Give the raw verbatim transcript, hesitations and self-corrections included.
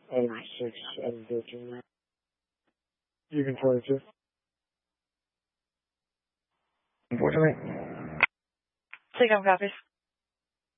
Item six, item thirteen. You can twenty-two. Unfortunately. Take home copies.